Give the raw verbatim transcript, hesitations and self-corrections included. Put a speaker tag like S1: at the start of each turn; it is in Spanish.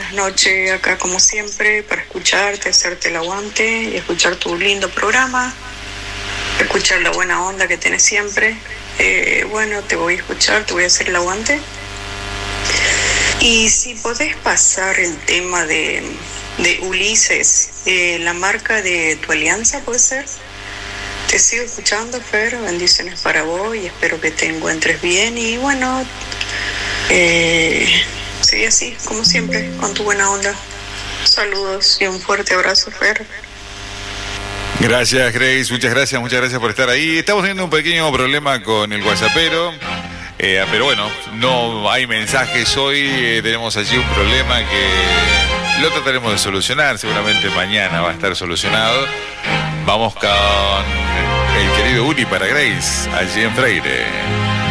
S1: buenas noches acá como siempre para escucharte, hacerte el aguante y escuchar tu lindo programa, escuchar la buena onda que tenés siempre. Eh, bueno, te voy a escuchar, te voy a hacer el aguante. Y si podés pasar el tema de, de Ulises, eh, la marca de tu alianza, ¿puede ser? Te sigo escuchando, Fer, bendiciones para vos y espero que te encuentres bien y bueno, eh, sigue así, como siempre, con tu buena onda. Saludos y un fuerte abrazo, Fer.
S2: Gracias, Grace, muchas gracias, muchas gracias por estar ahí. Estamos teniendo un pequeño problema con el WhatsAppero, eh, pero bueno, no hay mensajes hoy, eh, tenemos allí un problema que lo trataremos de solucionar, seguramente mañana va a estar solucionado. Vamos con el querido Uli para Grace, allí en Freire.